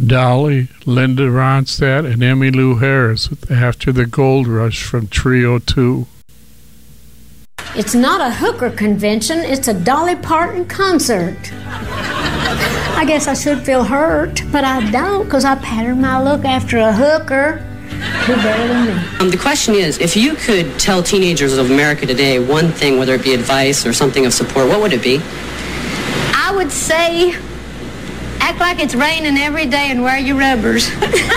Dolly, Linda Ronstadt, and Emmylou Harris after the Gold Rush from Trio 2. It's not a hooker convention, it's a Dolly Parton concert. I guess I should feel hurt, but I don't, because I patterned my look after a hooker. Who better than me? The question is, if you could tell teenagers of America today one thing, whether it be advice or something of support, what would it be? I would say, act like it's raining every day and wear your rubbers.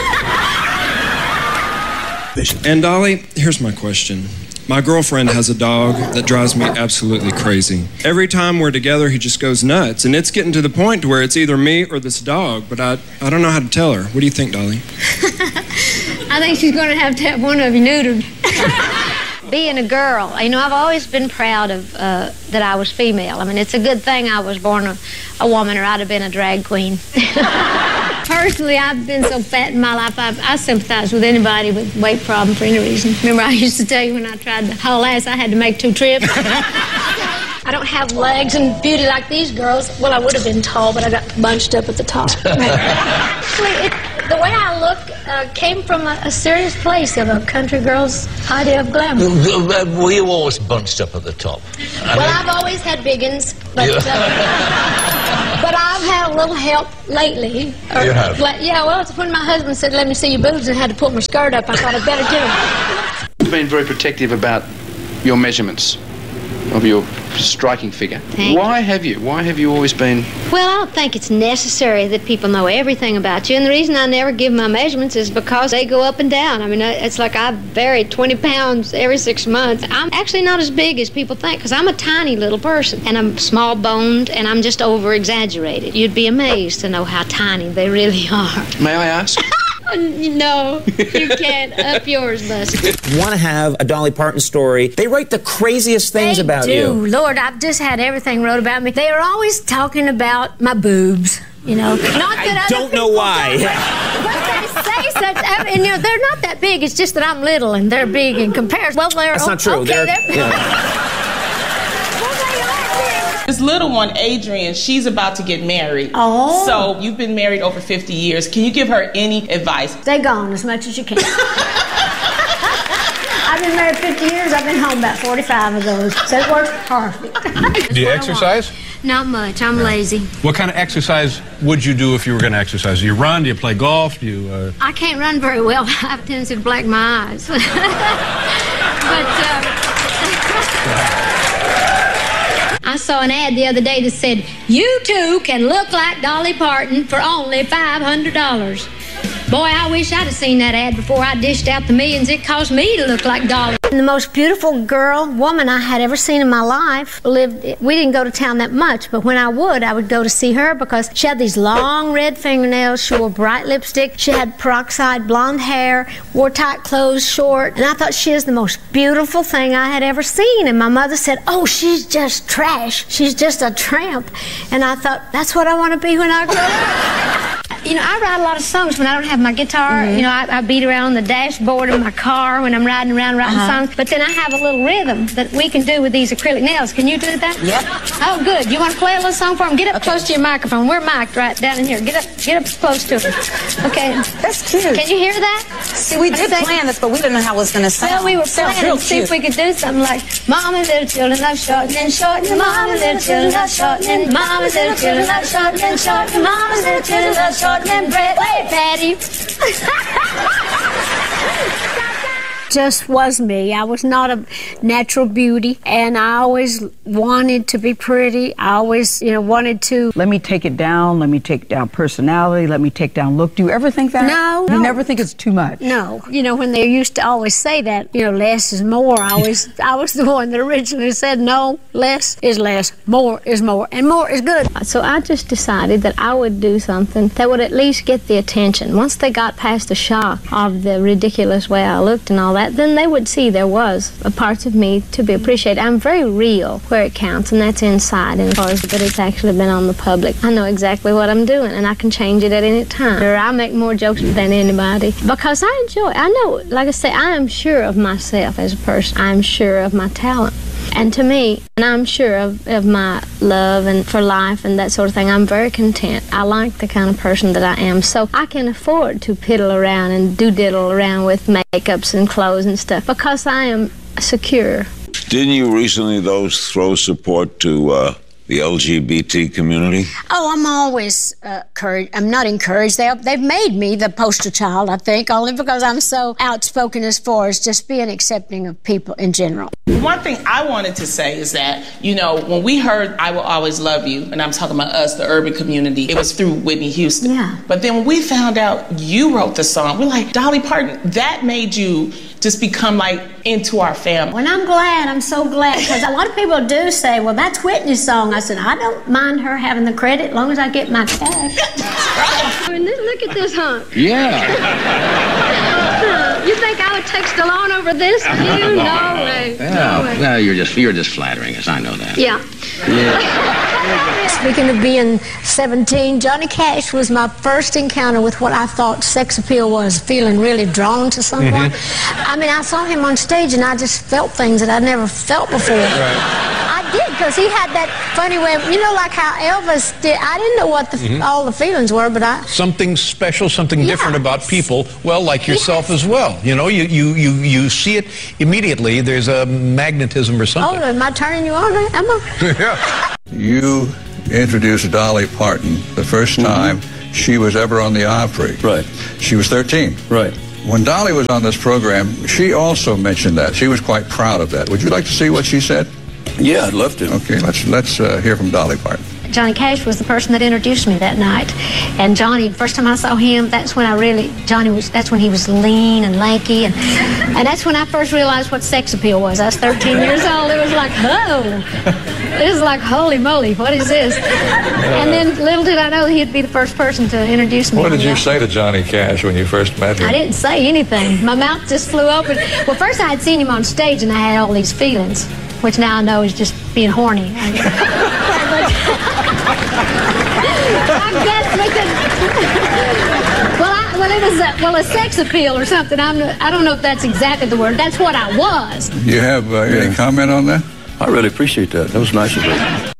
And Dolly, here's my question. My girlfriend has a dog that drives me absolutely crazy. Every time we're together, he just goes nuts. And it's getting to the point where it's either me or this dog, but I don't know how to tell her. What do you think, Dolly? I think she's going to have one of you neutered. Being a girl, I've always been proud of that I was female. I mean, it's a good thing I was born a woman, or I'd have been a drag queen. Personally, I've been so fat in my life, I sympathize with anybody with weight problem for any reason. Remember, I used to tell you when I tried to haul ass, I had to make 2 trips. I don't have legs and beauty like these girls. Well, I would have been tall, but I got bunched up at the top. Actually, the way I look came from a serious place of a country girl's idea of glamour. Were you always bunched up at the top? I've always had biggins, but I've had a little help lately. You have? It's when my husband said, let me see your boobs, and had to pull my skirt up. I thought I'd better do it. You've been very protective about your measurements of your striking figure. Why have you always been... Well, I don't think it's necessary that people know everything about you, and the reason I never give my measurements is because they go up and down. I mean, it's like I vary 20 pounds every 6 months. I'm actually not as big as people think, because I'm a tiny little person, and I'm small-boned, and I'm just over-exaggerated. You'd be amazed to know how tiny they really are. May I ask? No, you can't. Up yours, Buster. Want to have a Dolly Parton story? They write the craziest things about you. Lord, I've just had everything wrote about me. They are always talking about my boobs. Not that I don't know why. But they say such, and they're not that big. It's just that I'm little and they're big in comparison. Well, that's not true. Okay, This little one, Adrian, she's about to get married. Oh. So you've been married over 50 years. Can you give her any advice? Stay gone as much as you can. I've been married 50 years. I've been home about 45 of those. So it works perfect. Do you exercise? Not much. I'm lazy. What kind of exercise would you do if you were going to exercise? Do you run? Do you play golf? Do you... I can't run very well. I have a tendency to black my eyes. I saw an ad the other day that said, you too can look like Dolly Parton for only $500. Boy, I wish I'd have seen that ad before I dished out the millions it cost me to look like Dolly. The most beautiful woman I had ever seen in my life lived. We didn't go to town that much, but when I would go to see her because she had these long red fingernails, she wore bright lipstick, she had peroxide blonde hair, wore tight clothes, short, and I thought she was the most beautiful thing I had ever seen. And my mother said, oh, she's just trash. She's just a tramp. And I thought, that's what I want to be when I grow up. I write a lot of songs when I don't have my guitar. Mm-hmm. I beat around on the dashboard of my car when I'm riding around writing songs. But then I have a little rhythm that we can do with these acrylic nails. Can you do that? Yep. Oh, good. You want to play a little song for them? Get up close to your microphone. We're mic'd right down in here. Get up close to it. Okay. That's cute. Can you hear that? See, we did plan this, but we didn't know how it was going to sound. Well, we were planning to see if we could do something like, Mama, little children, love shortening, shortening. Mama, little children, love shortening. Mama, little children, love shortening, shortening. Mama, little children, love shortening. Bread. Wait, Patty. Just was me. I was not a natural beauty, and I always wanted to be pretty. I always, wanted to. Let me take it down. Let me take down personality. Let me take down look. Do you ever think that? No. You never think it's too much? No. When they used to always say that, less is more, I was the one that originally said, no, less is less, more is more, and more is good. So I just decided that I would do something that would at least get the attention. Once they got past the shock of the ridiculous way I looked and all that, then they would see there was a part of me to be appreciated. I'm very real where it counts, and that's inside, and but it's actually been on the public. I know exactly what I'm doing, and I can change it at any time. Or I make more jokes than anybody because I enjoy it. I know, like I say, I am sure of myself as a person. I'm sure of my talent. And to me, and I'm sure of my love and for life and that sort of thing, I'm very content. I like the kind of person that I am, so I can afford to piddle around and diddle around with makeups and clothes and stuff because I am secure. Didn't you recently, though, throw support to the LGBT community? Oh, I'm always encouraged. I'm not encouraged. They've made me the poster child, I think, only because I'm so outspoken as far as just being accepting of people in general. One thing I wanted to say is that, you know, when we heard I Will Always Love You, and I'm talking about us, the urban community, it was through Whitney Houston. Yeah. But then when we found out you wrote the song, we're like, Dolly Parton, that made you just become like into our family. And I'm glad, I'm so glad, because a lot of people do say, well, that's Whitney's song. I said, I don't mind her having the credit as long as I get my cash. I mean, look at this hunk. Yeah. You think I would take Stallone over this? No way. No way. Well, you're just flattering us. I know that. Yeah. Speaking of being 17, Johnny Cash was my first encounter with what I thought sex appeal was, feeling really drawn to someone. I mean, I saw him on stage and I just felt things that I'd never felt before. I did, because he had that funny way, you know, like how Elvis did. I didn't know what all the feelings were, but I... Something special, something different about people, well, like yourself as well. You know, you see it immediately. There's a magnetism or something. Oh, am I turning you on, Emma? Yeah. You introduced Dolly Parton the first time she was ever on the Opry. Right. She was 13. Right. When Dolly was on this program, she also mentioned that. She was quite proud of that. Would you like to see what she said? Yeah, I'd love to. Okay, let's hear from Dolly Parton. Johnny Cash was the person that introduced me that night. And Johnny, first time I saw him, that's when that's when he was lean and lanky. And that's when I first realized what sex appeal was. I was 13 years old. It was like, oh. It was like, holy moly, what is this? And then little did I know he'd be the first person to introduce me. What did you say to Johnny Cash when you first met him? I didn't say anything. My mouth just flew open. Well, first I had seen him on stage and I had all these feelings, which now I know is just being horny. I guess we could. It was a sex appeal or something. I don't know if that's exactly the word. That's what I was. You have any comment on that? I really appreciate that. That was nice of you.